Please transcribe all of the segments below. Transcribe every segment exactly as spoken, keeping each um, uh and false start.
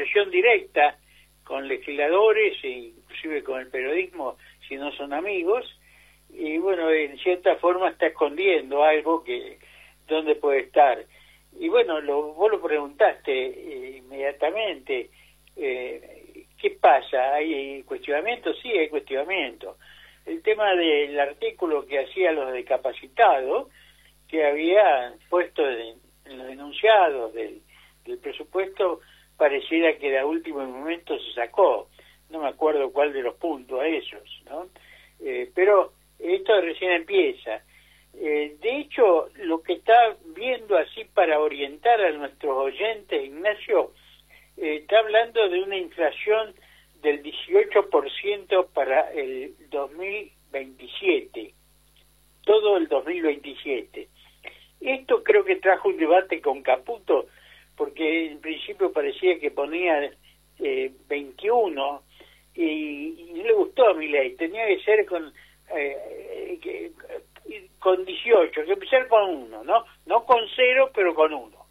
relación directa con legisladores e inclusive con el periodismo, si no son amigos, y bueno, en cierta forma está escondiendo algo que dónde puede estar. Y bueno, lo, vos lo preguntaste eh, inmediatamente, eh, ¿qué pasa? ¿Hay cuestionamiento? Sí, hay cuestionamiento. El tema del artículo que hacía los discapacitados, que había puesto en, en los enunciados del, del presupuesto, pareciera que a último momento se sacó. No me acuerdo cuál de los puntos a esos, ¿no? Eh, pero esto recién empieza. Eh, de hecho, lo que está viendo así para orientar a nuestros oyentes, Ignacio, eh, está hablando de una inflación del dieciocho por ciento para el dos mil veintisiete, todo el dos mil veintisiete. Esto creo que trajo un debate con Caputo, porque en principio parecía que ponía eh, veintiuno, y, y no le gustó a Milei, tenía que ser con eh, que, con dieciocho, que empezar con uno, ¿no? No con cero, pero con uno.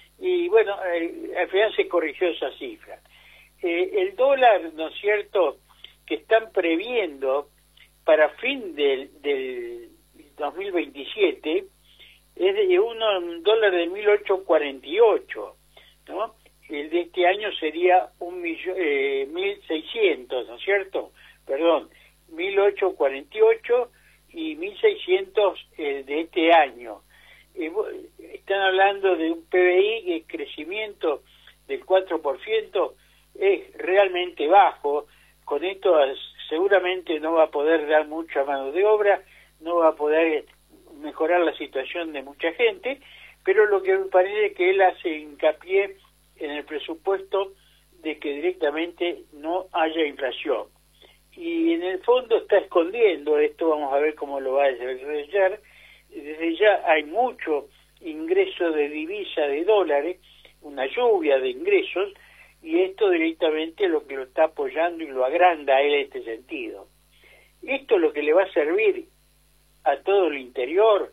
Y bueno, eh, al final se corrigió esa cifra. Eh, el dólar, ¿no es cierto?, que están previendo para fin del, del dos mil veintisiete, es de uno, un dólar de mil ochocientos cuarenta y ocho, ¿no? El de este año sería un millón, eh, mil seiscientos, ¿no es cierto? Perdón, mil ochocientos cuarenta y ocho y mil seiscientos eh, de este año. Eh, están hablando de un P B I que crecimiento del cuatro por ciento, es realmente bajo. Con esto seguramente no va a poder dar mucha mano de obra, no va a poder mejorar la situación de mucha gente, pero lo que me parece es que él hace hincapié en el presupuesto de que directamente no haya inflación. Y en el fondo está escondiendo esto, vamos a ver cómo lo va a desarrollar. Desde ya hay mucho ingreso de divisa de dólares, una lluvia de ingresos, y esto directamente es lo que lo está apoyando y lo agranda a él en este sentido. Esto es lo que le va a servir a todo el interior,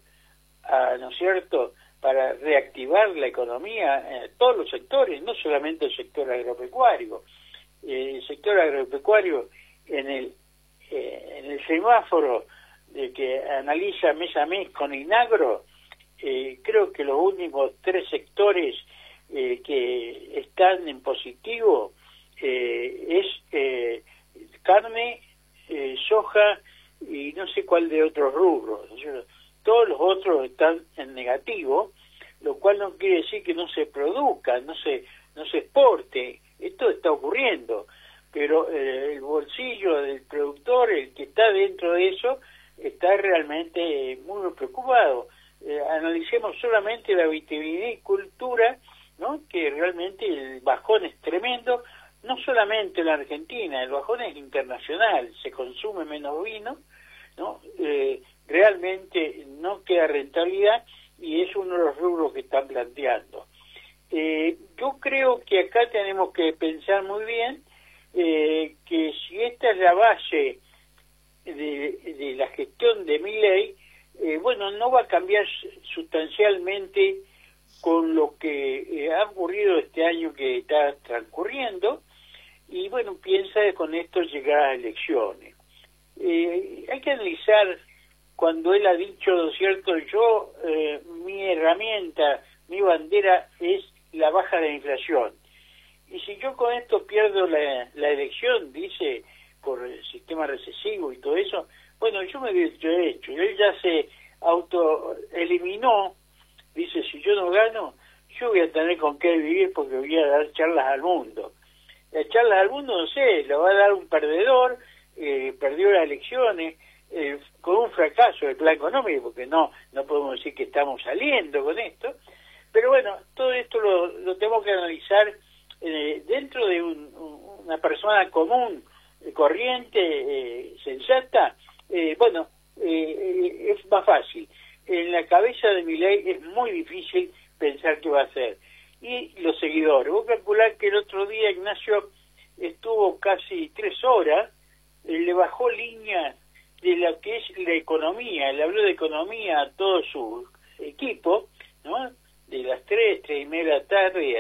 a, ¿no es cierto?, para reactivar la economía en todos los sectores, no solamente el sector agropecuario. Eh, el sector agropecuario, en el eh, en el semáforo de que analiza mes a mes con INAGRO, eh, creo que los únicos tres sectores eh, que están en positivo eh, es eh, carne, eh, soja y no sé cuál de otros rubros. Todos los otros están en negativo, lo cual no quiere decir que no se produzca, no se no se exporte. Esto está ocurriendo, pero eh, el bolsillo del productor, el que está dentro de eso, está realmente muy preocupado. Eh, analicemos solamente la vitivinicultura, ¿no?, que realmente el bajón es tremendo, no solamente en la Argentina, el bajón es internacional, se consume menos vino, ¿no? Eh, realmente no queda rentabilidad y es uno de los rubros que están planteando. Eh, yo creo que acá tenemos que pensar muy bien eh, que si esta es la base de, de la gestión de Milei, eh, bueno, no va a cambiar sustancialmente con lo que eh, ha ocurrido este año que está transcurriendo, y bueno, piensa que con esto llegar a elecciones. Eh, hay que analizar cuando él ha dicho, ¿no es cierto?, yo, eh, mi herramienta, mi bandera es la baja de la inflación. Y si yo con esto pierdo la, la elección, dice, por el sistema recesivo y todo eso, bueno, yo me he hecho, él ya se autoeliminó, dice, si yo no gano, yo voy a tener con qué vivir porque voy a dar charlas al mundo. Las charlas al mundo, no sé, lo va a dar un perdedor, eh, perdió las elecciones, eh, con un fracaso del plan económico, porque no no podemos decir que estamos saliendo con esto, pero bueno, todo esto lo, lo tenemos que analizar eh, dentro de un, un, una persona común, eh, corriente, eh, sensata. Eh, bueno, eh, es más fácil. En la cabeza de Milei es muy difícil pensar qué va a hacer. Y los seguidores, vos calculás que el otro día Ignacio estuvo casi tres horas, eh, le bajó línea de lo que es la economía, le habló de economía a todo su equipo, ¿no?, de las tres, tres y media de la tarde